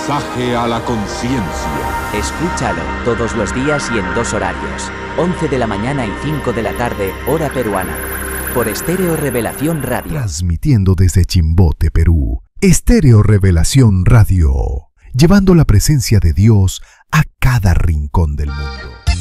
mensaje a la conciencia. Escúchalo todos los días y en 2 horarios, 11 de la mañana y 5 de la tarde, hora peruana, por Estéreo Revelación Radio. Transmitiendo desde Chimbote, Perú, Estéreo Revelación Radio, llevando la presencia de Dios a cada rincón del mundo.